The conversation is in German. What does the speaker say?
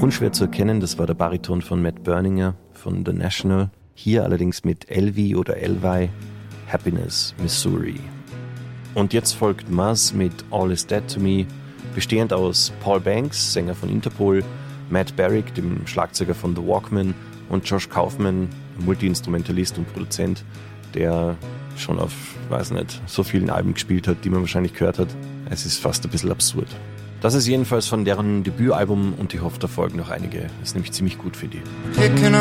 Unschwer zu erkennen, das war der Bariton von Matt Berninger von The National. Hier allerdings mit Elvi oder Elvi, Happiness, Missouri. Und jetzt folgt Muzz mit All Is Dead to Me, bestehend aus Paul Banks, Sänger von Interpol, Matt Barrick, dem Schlagzeuger von The Walkmen, und Josh Kaufman, Multi-Instrumentalist und Produzent, der schon auf, weiß nicht, so vielen Alben gespielt hat, die man wahrscheinlich gehört hat. Es ist fast ein bisschen absurd. Das ist jedenfalls von deren Debütalbum und ich hoffe, da folgen noch einige. Das ist nämlich ziemlich gut für die. Picking